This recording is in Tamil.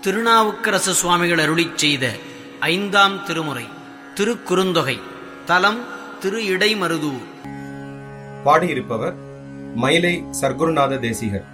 திருநாவுக்கரசு சுவாமிகள் அருளிச் செய்த 5ஆம் திருமுறை திருக்குறுந்தொகை. தலம் திரு இடைமருதூர். பாடியிருப்பவர் மயிலை சர்க்குருநாத தேசிகர்.